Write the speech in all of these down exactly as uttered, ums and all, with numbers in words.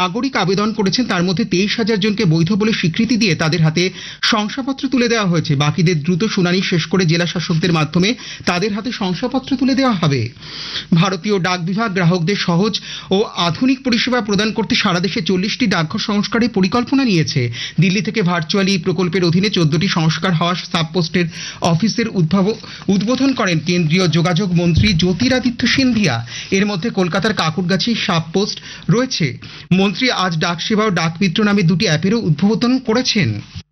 নাগরিক আবেদন করেছেন, তার মধ্যে তেইশ হাজার জনকে বৈধ বলে স্বীকৃতি দিয়ে তাদের হাতে শংসাপত্র তুলে দেওয়া হয়েছে। বাকিদের দ্রুত শুনানি শেষ করে জেলা শাসকদের মাধ্যমে তাদের হাতে শংসাপত্র তুলে দেওয়া হবে। ভারতীয় ডাক বিভাগ গ্রাহকদের সহজ ও আধুনিক পরিষেবা প্রদান করতে সারা দেশে চল্লিশটি ডাকঘর সংস্কারের পরিকল্পনা নিয়েছে। দিল্লি থেকে ভার্চুয়ালি প্রকল্পের অধীনে চোদ্দটি সংস্কার হওয়া সাবপোস্টের অফিসের উদ্বোধন করেন কেন্দ্রীয় যোগাযোগ মন্ত্রী জ্যোতিরাদিত্য সিন্ধিয়া। এর মধ্যে কলকাতার কাকুরগাছি সাবপোস্ট রয়েছে। মন্ত্রী আজ ডাক সেবা ও ডাক মিত্র নামে দুটি অ্যাপেরও উদ্বোধন করেছেন।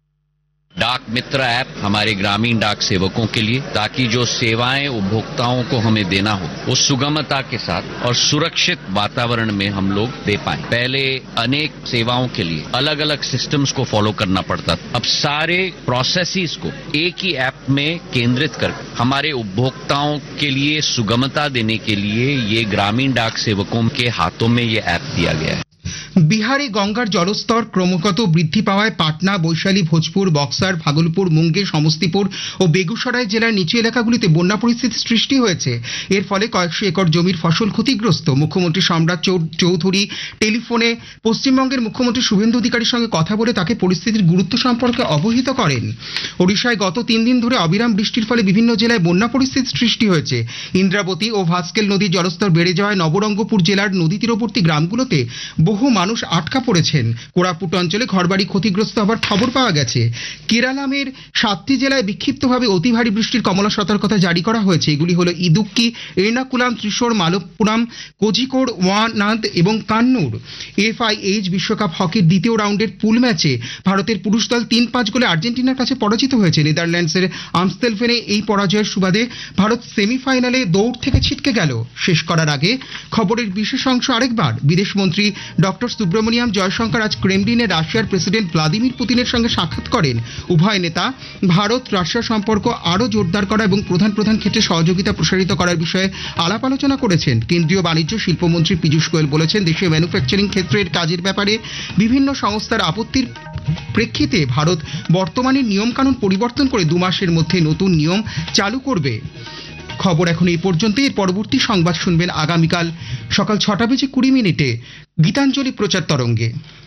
डाक मित्र ऐप हमारे ग्रामीण डाक सेवकों के लिए, ताकि जो सेवाएं उपभोक्ताओं को हमें देना हो वो सुगमता के साथ और सुरक्षित वातावरण में हम लोग दे पाए। पहले अनेक सेवाओं के लिए अलग अलग सिस्टम्स को फॉलो करना पड़ता था। अब सारे प्रोसेसेस को एक ही ऐप में केंद्रित कर हमारे उपभोक्ताओं के लिए सुगमता देने के लिए ये ग्रामीण डाक सेवकों के हाथों में ये ऐप दिया गया है। বিহারে গঙ্গার জলস্তর ক্রমাগত বৃদ্ধি পাওয়ায় পাটনা, বৈশালী, ভোজপুর, বক্সার, ভাগলপুর, মুঙ্গের, সমস্তিপুর ও বেগুসরাই জেলার নিচু এলাকাগুলিতে বন্যা পরিস্থিতির সৃষ্টি হয়েছে। এর ফলে কয়েকশো একর জমির ফসল ক্ষতিগ্রস্ত। মুখ্যমন্ত্রী সম্রাট চৌধুরী টেলিফোনে পশ্চিমবঙ্গের মুখ্যমন্ত্রী শুভেন্দু অধিকারীর সঙ্গে কথা বলে তাকে পরিস্থিতির গুরুত্ব সম্পর্কে অবহিত করেন। ওড়িশায় গত তিন দিন ধরে অবিরাম বৃষ্টির ফলে বিভিন্ন জেলায় বন্যা পরিস্থিতির সৃষ্টি হয়েছে। ইন্দ্রাবতী ও ভাস্কেল নদীর জলস্তর বেড়ে যাওয়ায় নবরঙ্গপুর জেলার নদী তীরবর্তী গ্রামগুলোতে বহু মানুষ আটকা পড়েছেন। কোরাপুট অঞ্চলে ঘরবাড়ি ক্ষতিগ্রস্ত হবার খবর পাওয়া গেছে। কেরালামের সাতটি জেলায় বিক্ষিপ্তভাবে অতি ভারী বৃষ্টির কমলা সতর্কতা জারি করা হয়েছে। এগুলি হল ইদুক্কি, এর্নাকুলাম, ত্রিশূর, মালপ্পুরম, কোঝিকোড, ওয়ানাদ এবং কান্নুর। এফআইএইচ বিশ্বকাপ হকির দ্বিতীয় রাউন্ডের পুল ম্যাচে ভারতের পুরুষ দল তিন পাঁচ গোলে আর্জেন্টিনার কাছে পরাজিত হয়েছে। নেদারল্যান্ডসের আমস্তেলফেনে এই পরাজয়ের সুবাদে ভারত সেমিফাইনালে দৌড় থেকে ছিটকে গেল। শেষ করার আগে খবরের বিশেষ অংশ আরেকবার। বিদেশমন্ত্রী ডক্টর সুব্রমণিয়াম জয়শঙ্কর আজ ক্রেমলিনে রাশিয়ার প্রেসিডেন্ট ভ্লাদিমির পুতিনের সঙ্গে সাক্ষাৎ করেন। উভয় নেতা ভারত রাশিয়া সম্পর্ক আরও জোরদার করা এবং প্রধান প্রধান ক্ষেত্রে সহযোগিতা প্রসারিত করার বিষয়ে আলাপ আলোচনা করেছেন। কেন্দ্রীয় বাণিজ্য শিল্পমন্ত্রী পীযূষ গোয়েল বলেছেন, দেশে ম্যানুফ্যাকচারিং ক্ষেত্রের কাজের ব্যাপারে বিভিন্ন সংস্থার আপত্তির প্রেক্ষিতে ভারত বর্তমানে নিয়মকানুন পরিবর্তন করে দু মাসের মধ্যে নতুন নিয়ম চালু করবে। খবর এখন এই পর্যন্ত। এর পরবর্তী সংবাদ শুনবেন আগামীকাল সকাল ছটা বেজে কুড়ি মিনিটে গীতাঞ্জলি প্রচার তরঙ্গে।